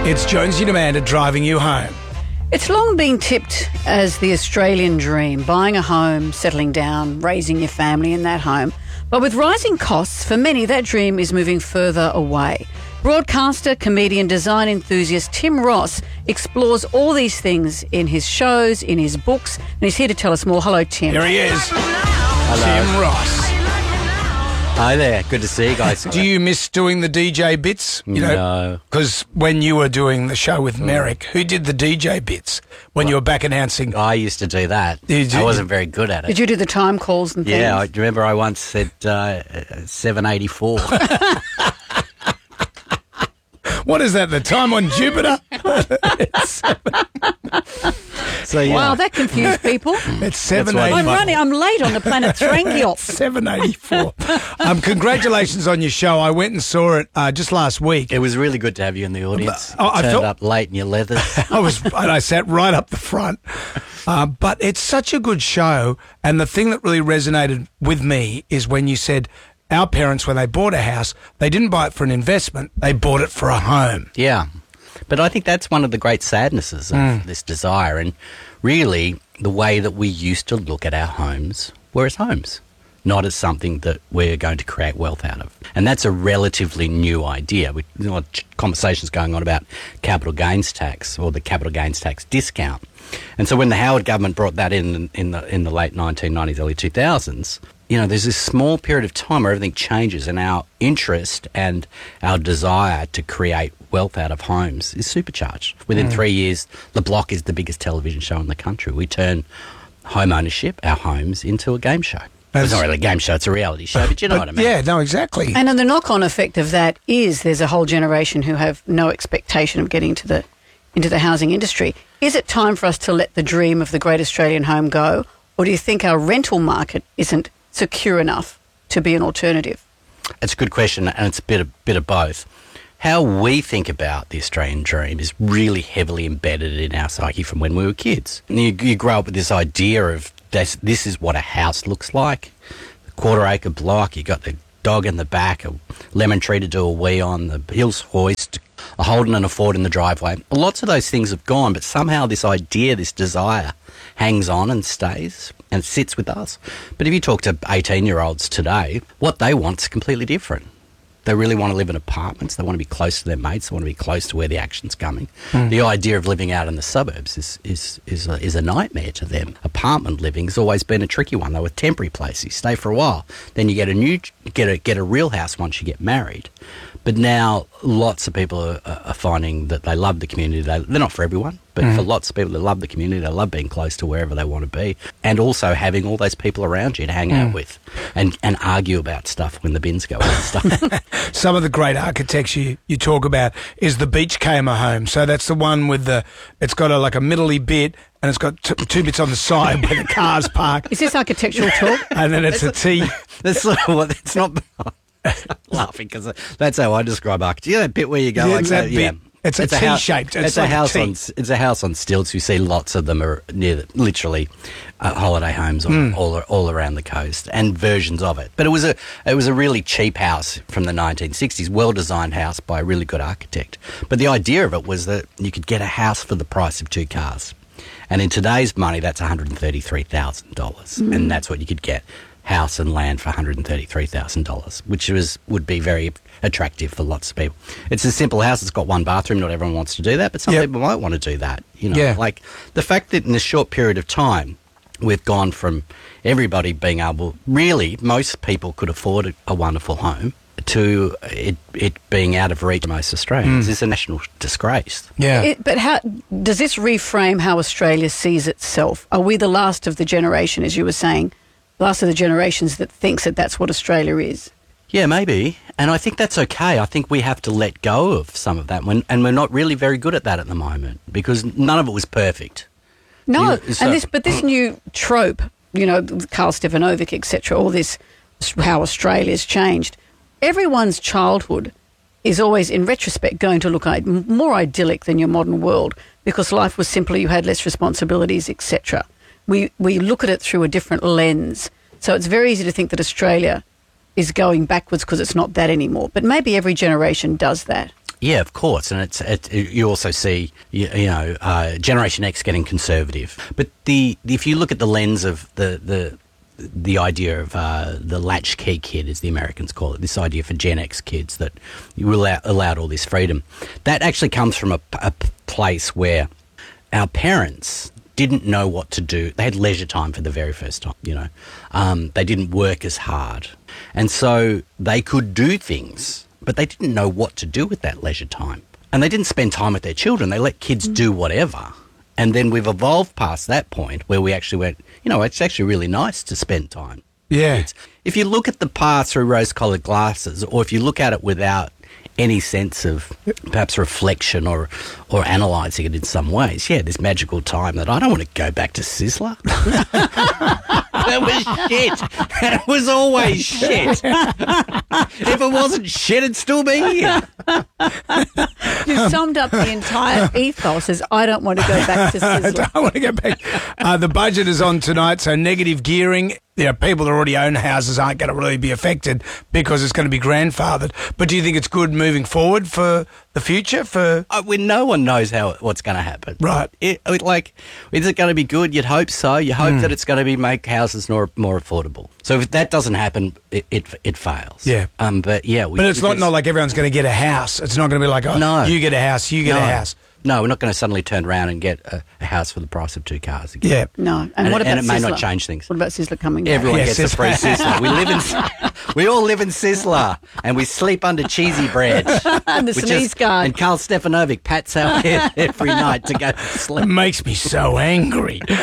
It's Jonesy and Amanda driving you home. It's long been tipped as the Australian dream, buying a home, settling down, raising your family in that home. But with rising costs, for many, that dream is moving further away. Broadcaster, comedian, design enthusiast Tim Ross explores all these things in his shows, in his books, and he's here to tell us more. Hello, Tim. Here he is. Hello. Tim Ross. Hi there. Good to see you guys. Do you miss doing the DJ bits? No. Because when you were doing the show with Merrick, who did the DJ bits when you were back announcing? I used to do that. I wasn't very good at it. Did you do the time calls and things? Yeah, I remember I once said 784. What is that, the time on Jupiter? So, yeah. Wow, that confused people. It's 784. I'm late on the planet Thrangios. 784. Congratulations on your show. I went and saw it just last week. It was really good to have you in the audience. I Turned felt- up late in your leathers. I sat right up the front. But it's such a good show. And the thing that really resonated with me is when you said our parents, when they bought a house, they didn't buy it for an investment. They bought it for a home. Yeah. But I think that's one of the great sadnesses of this desire. And really, the way that we used to look at our homes were as homes, not as something that we're going to create wealth out of. And that's a relatively new idea. With conversations going on about capital gains tax or the capital gains tax discount. And so when the Howard government brought that in the late 1990s, early 2000s, there's this small period of time where everything changes and our interest and our desire to create wealth out of homes is supercharged. Within 3 years, The Block is the biggest television show in the country. We turn home ownership, our homes, into a game show. It's not really a game show, it's a reality show, but you know what I mean. Yeah, no, exactly. And then the knock-on effect of that is there's a whole generation who have no expectation of getting into the housing industry. Is it time for us to let the dream of the great Australian home go, or do you think our rental market isn't secure enough to be an alternative? It's a good question, and it's a bit of both. How we think about the Australian dream is really heavily embedded in our psyche from when we were kids. And you grow up with this idea of this is what a house looks like. The quarter-acre block, you got the dog in the back, a lemon tree to do a wee on, the Hills hoist, a Holden and a Ford in the driveway. Lots of those things have gone, but somehow this idea, this desire, hangs on and stays and sits with us. But if you talk to 18-year-olds today, what they want is completely different. They really want to live in apartments. They want to be close to their mates. They want to be close to where the action's coming. The idea of living out in the suburbs is a nightmare to them. Apartment living has always been a tricky one. They were temporary places. You stay for a while, then you get a real house once you get married. But now lots of people are finding that they love the community. They're not for everyone, but for lots of people that love the community, they love being close to wherever they want to be, and also having all those people around you to hang out with and argue about stuff when the bins go out and stuff. Some of the great architecture you talk about is the Beachkamer home. So that's the one with it's got a middly bit and it's got two bits on the side where the cars park. Is this architectural talk? And then it's a T. That's it's not... laughing because that's how I describe architecture. Yeah, that bit where you go like that. Yeah, it's a T-shaped. It's a house on stilts. We see lots of them are near literally holiday homes all around the coast and versions of it. But it was a really cheap house from the 1960s, well designed house by a really good architect. But the idea of it was that you could get a house for the price of two cars, and in today's money, that's $133,000, and that's what you could get. House and land for $133,000, which would be very attractive for lots of people. It's a simple house. It's got one bathroom. Not everyone wants to do that, but some people might want to do that. Like the fact that in a short period of time, we've gone from everybody being able, really, most people could afford a wonderful home, to it being out of reach for most Australians. It's a national disgrace. Yeah. But how does this reframe how Australia sees itself? Are we the last of the generation, as you were saying, last of the generations that thinks that that's what Australia is? Yeah, maybe. And I think that's okay. I think we have to let go of some of that. And we're not really very good at that at the moment because none of it was perfect. No, but this new trope, Karl Stefanovic, etc., all this, how Australia's changed. Everyone's childhood is always, in retrospect, going to look more idyllic than your modern world because life was simpler, you had less responsibilities, etc. We look at it through a different lens. So it's very easy to think that Australia is going backwards because it's not that anymore. But maybe every generation does that. Yeah, of course, and you also see Generation X getting conservative. But if you look at the lens of the idea of the latchkey kid, as the Americans call it, this idea for Gen X kids that you were allowed all this freedom, that actually comes from a place where our parents didn't know what to do. They had leisure time for the very first time, They didn't work as hard. And so they could do things, but they didn't know what to do with that leisure time. And they didn't spend time with their children. They let kids do whatever. And then we've evolved past that point where we actually went, it's actually really nice to spend time. Yeah. If you look at the past through rose-coloured glasses, or if you look at it without any sense of perhaps reflection or analysing it in some ways, there's magical time that I don't want to go back to Sizzler. That was shit. It was always shit. If it wasn't shit, it'd still be here. You summed up the entire ethos as I don't want to go back to Sizzler. I don't want to go back. The budget is on tonight, so negative gearing. People that already own houses aren't going to really be affected because it's going to be grandfathered. But do you think it's good moving forward for the future? When no one knows what's going to happen. Right. Is it going to be good? You'd hope so. You hope that it's going to make houses more affordable. So if that doesn't happen, it fails. Yeah. But it's not like everyone's going to get a house. It's not going to be like, no. You get a house, you get a house. No, we're not going to suddenly turn around and get a house for the price of 2 cars again. Yeah. No. And what about it Sizzler? may not change things. What about Sizzler coming back? Everyone gets a free Sizzler. We all live in Sizzler, and we sleep under cheesy bread. And the sneeze guard. And Karl Stefanovic pats our head every night to go to sleep. It makes me so angry.